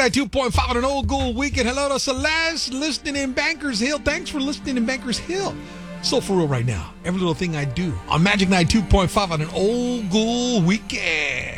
At 2.5 on an old Ghoul weekend. Hello to Celeste, listening in Bankers Hill. Thanks for listening in Bankers Hill. So for real right now, every little thing I do on Magic Night 2.5 on an old Ghoul weekend.